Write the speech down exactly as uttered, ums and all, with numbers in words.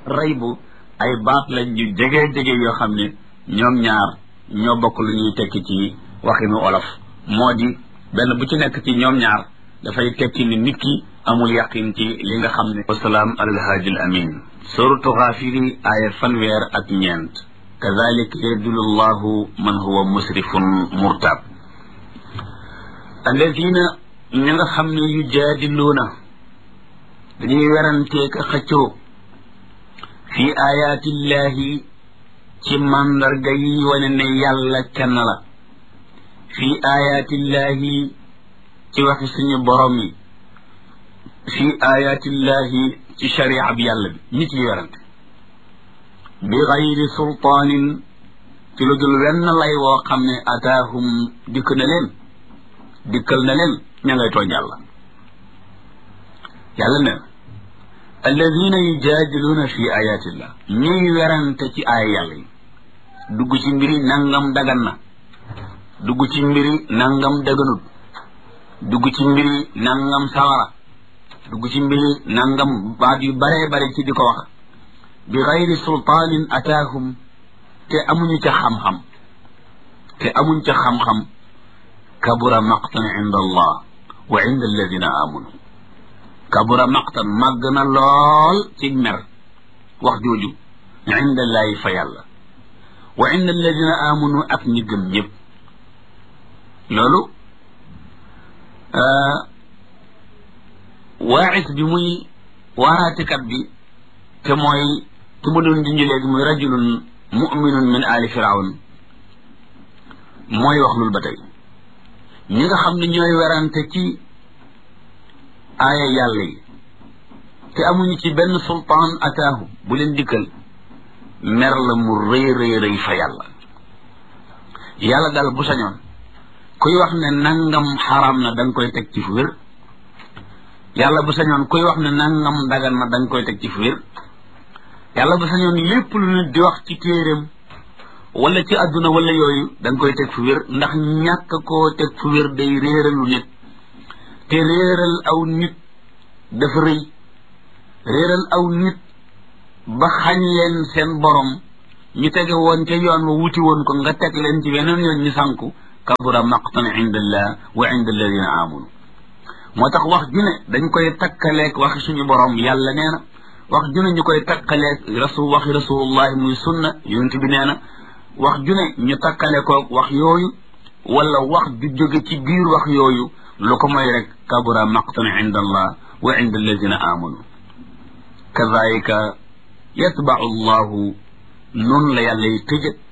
raybu ay baat lañ ñu jege jege yoo xam ne ñoom ñaar ñoo bokk lu ñuy tekki ci waxinu olof moo di benn bu ci nekk ci ñoom ñaar dafay tekki ni nit ki amul yaqin ci li nga xam ne wasalaam alal haadi al amin suratu Gaafiri aaya fanweer ak ñeent kadalika yadullu llahu man huwa musrifun murtab alladina ñi nga xam ne yu jaadiluuna dañuy werantee ka xëccoo fi ayaatillahi ci mandarga yi wane ne yàlla kenn la fi ayaatillahi ci waxi suñu borom yi fi ayaatillahi ci sharia bi yàlla bi nit yi werante bi gayri sultaanin ci lu dul wenn lay woo xam ne ataahum dikk na leen dikkal na leen ña ngay tooñ yàlla yàlla ne alladina yujaadiluuna fi ayatillah ñuy werante ci aaya yàlla yi dugg ci mbiri nangam dagan na dugg ci mbiri nangam daganut dugg ci mbiri nangam sawara dugg ci mbiri nangam baat yu bare bare ci di ko wax bi gayri sultaanin ataahum te amuñu ca xam-xam te amuñ ca xam-xam kabura maqtan inda allah wa inda alladina amanu kabura maqtan màgg na lool ci mer wax jooju inda allahi fa yàlla wa inda alladina amanu ak ñi gëm ñëpp loolu waaxis bi muy waaraatikat bi te mooy te mu doon junj léegi muy rajulun muminun min ali firawn mooy wax loolu ba tey ñi nga xam ne ñooy werante ci aaya yàlla yi te amuñu ci benn sultaan ataahu bu leen dikkal mer la mu rëy rëy rëy fa yàlla yàlla daal bu sañoon kuy wax ne nangam xaram na da nga koy teg ci fu wér yàlla bu sañoon kuy wax ne nangam dagan na da nga koy teg ci fu wér yàlla bu sañoon lépp lu nit di wax ci téeréem wala ci àdduna wala yooyu da nga koy teg fu wér ndax ñàkk koo teg fu wér day réeralu nit te réeral aw nit dafa rëy réeral aw nit ba xañ leen seen borom ñu tege woon ca yoon wa wuti woon ko nga teg leen ci weneen yoon ñu sànku kabura maqtan inda allah wa inda alladina amanu moo tax wax ju ne dañ koy takkaleeg waxi suñu borom yàlla nee na wax ju ne ñu koy takkaleeg rasul waxi rasulullahi muy sunna yonent bi nee na wax ju ne ñu takkale koog wax yooyu wala wax ju jóge ci biir wax yooyu lu ko mooy rek kabura maqtan inda allah wa inda alladina amanu kadalika yatbau allahu noonu la yàlla y tëjët